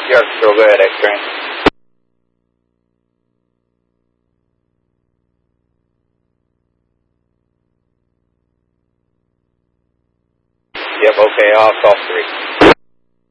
York, still go ahead, X-Train. Yep, okay, I'll call 3.